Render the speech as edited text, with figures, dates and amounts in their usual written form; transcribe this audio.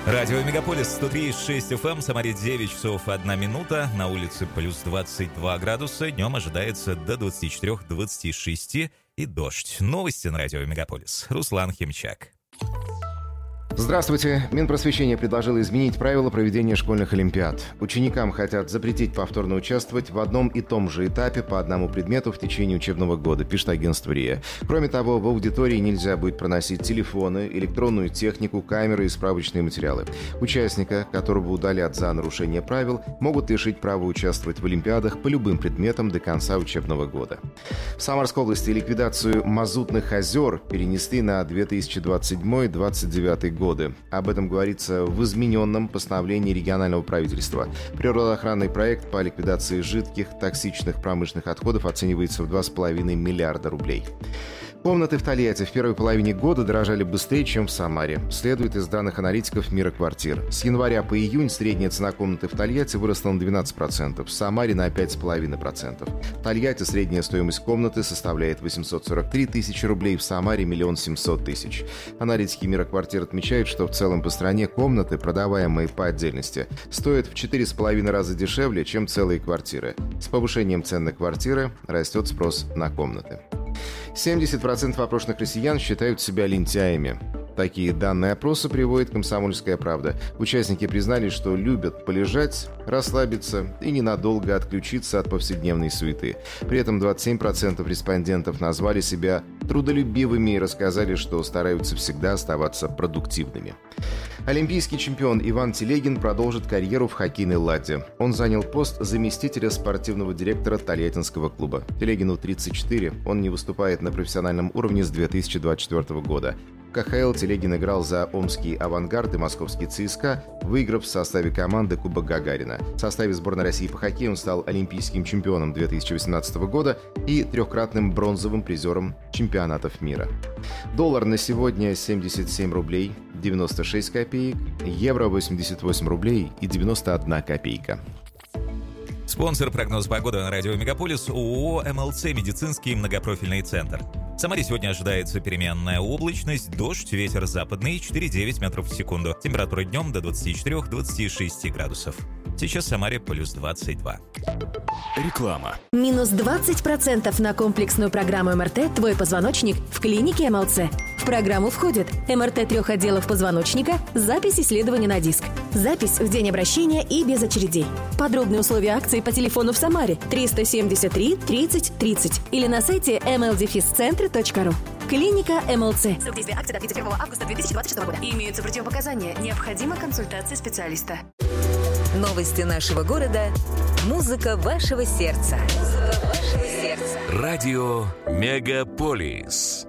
Радио Мегаполис 103,6 FM, Самаре 9 часов 1 минута, на улице плюс 22 градуса, днем ожидается до 24-26 и дождь. Новости на Радио Мегаполис. Руслан Химчак. Здравствуйте. Минпросвещение предложило изменить правила проведения школьных олимпиад. Ученикам хотят запретить повторно участвовать в одном и том же этапе по одному предмету в течение учебного года, пишет агентство РИА. Кроме того, в аудитории нельзя будет проносить телефоны, электронную технику, камеры и справочные материалы. Участника, которого удалят за нарушение правил, могут лишить права участвовать в олимпиадах по любым предметам до конца учебного года. В Самарской области ликвидацию мазутных озер перенесли на 2027-2029 годы. Об этом говорится в измененном постановлении регионального правительства. Природоохранный проект по ликвидации жидких токсичных промышленных отходов оценивается в 2,5 миллиарда рублей. Комнаты в Тольятти в первой половине года дорожали быстрее, чем в Самаре. Следует из данных аналитиков Мира квартир. С января по июнь средняя цена комнаты в Тольятти выросла на 12%, в Самаре на 5,5%. В Тольятти средняя стоимость комнаты составляет 843 тысячи рублей, в Самаре – 1 700 000. Аналитики Мира квартир отмечают, что в целом по стране комнаты, продаваемые по отдельности, стоят в 4,5 раза дешевле, чем целые квартиры. С повышением цен на квартиры растет спрос на комнаты. 70% опрошенных россиян считают себя лентяями. Такие данные опроса приводит «Комсомольская правда». Участники признали, что любят полежать, расслабиться и ненадолго отключиться от повседневной суеты. При этом 27% респондентов назвали себя трудолюбивыми и рассказали, что стараются всегда оставаться продуктивными. Олимпийский чемпион Иван Телегин продолжит карьеру в хоккейной «Ладе». Он занял пост заместителя спортивного директора Тольяттинского клуба. Телегину 34, он не выступает на профессиональном уровне с 2024 года. В КХЛ Телегин играл за Омский «Авангард» и Московский ЦСКА, выиграв в составе команды Кубок Гагарина. В составе сборной России по хоккею он стал олимпийским чемпионом 2018 года и трехкратным бронзовым призером чемпионатов мира. Доллар на сегодня 77 рублей 96 копеек, евро 88 рублей и 91 копейка. Спонсор прогноз погоды на Радио Мегаполис ООО «МЛЦ. Медицинский многопрофильный центр». В Самаре сегодня ожидается переменная облачность, дождь, ветер западный 4,9 метров в секунду. Температура днем до 24-26 градусов. Сейчас в Самаре плюс 22. Реклама. Минус 20% на комплексную программу МРТ «Твой позвоночник» в клинике МЛЦ. В программу входит МРТ 3 отделов позвоночника, запись исследования на диск, запись в день обращения и без очередей. Подробные условия акции по телефону в Самаре 373 30 30 или на сайте mldefiscentre.ru. Клиника МЛЦ. Срок действия акции до 31 августа 2026 года. Имеются противопоказания. Необходима консультация специалиста. Новости нашего города. Музыка вашего сердца. Радио Мегаполис.